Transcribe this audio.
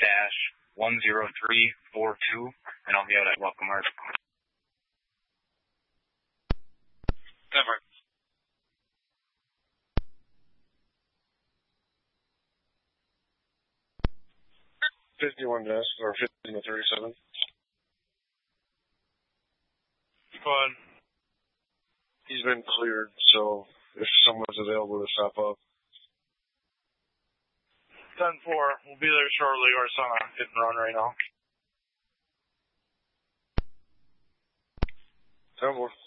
10342, and I'll be out at Welcome Art. Denver. 51 desk, or 15 to 37. Go ahead. He's been cleared, so if someone's available to stop up. 10-4. We'll be there shortly. We're on a hit and run right now. 10-4.